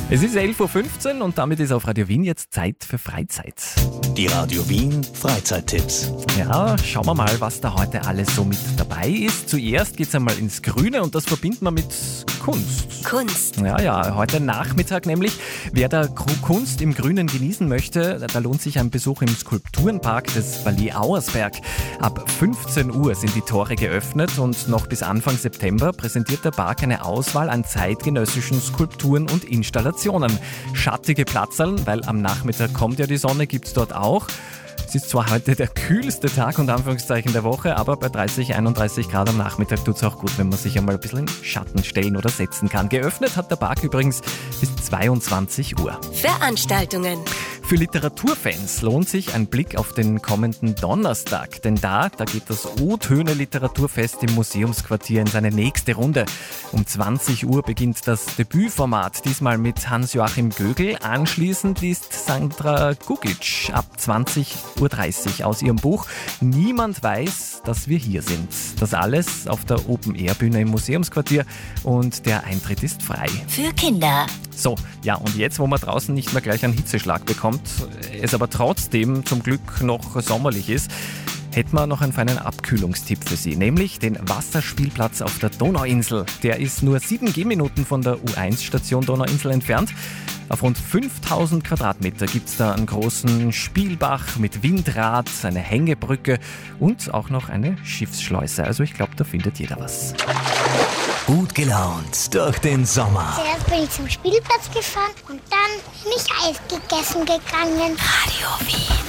Es ist 11.15 Uhr und damit ist auf Radio Wien jetzt Zeit für Freizeit. Die Radio Wien Freizeittipps. Ja, schauen wir mal, was da heute alles so mit dabei ist. Zuerst geht's einmal ins Grüne und das verbinden wir mit Kunst. Ja, heute Nachmittag nämlich. Wer da Kunst im Grünen genießen möchte, da lohnt sich ein Besuch im Skulpturenpark des Palais Auersberg. Ab 15 Uhr sind die Tore geöffnet und noch bis Anfang September präsentiert der Park eine Auswahl an zeitgenössischen Skulpturen und Installationen. Schattige Platzerln, weil am Nachmittag kommt ja die Sonne, gibt's dort auch. Es ist zwar heute der kühlste Tag und Anführungszeichen der Woche, aber bei 30, 31 Grad am Nachmittag tut es auch gut, wenn man sich einmal ein bisschen in Schatten stellen oder setzen kann. Geöffnet hat der Park übrigens bis 22 Uhr. Veranstaltungen. Für Literaturfans lohnt sich ein Blick auf den kommenden Donnerstag, denn da geht das O-Töne Literaturfest im Museumsquartier in seine nächste Runde. Um 20 Uhr beginnt das Debütformat, diesmal mit Hans-Joachim Gögel. Anschließend liest Sandra Gugic ab 20.30 Uhr aus ihrem Buch Niemand weiß, dass wir hier sind. Das alles auf der Open-Air-Bühne im Museumsquartier und der Eintritt ist frei. Für Kinder. So, ja, und jetzt, wo man draußen nicht mehr gleich einen Hitzeschlag bekommt, es aber trotzdem zum Glück noch sommerlich ist, hätten wir noch einen feinen Abkühlungstipp für Sie, nämlich den Wasserspielplatz auf der Donauinsel. Der ist nur 7 Gehminuten von der U1-Station Donauinsel entfernt. Auf rund 5000 Quadratmeter gibt es da einen großen Spielbach mit Windrad, eine Hängebrücke und auch noch eine Schiffsschleuse. Also ich glaube, da findet jeder was. Gut gelaunt durch den Sommer. Zuerst bin ich zum Spielplatz gefahren und dann bin ich Eis gegessen gegangen. Radio Wien.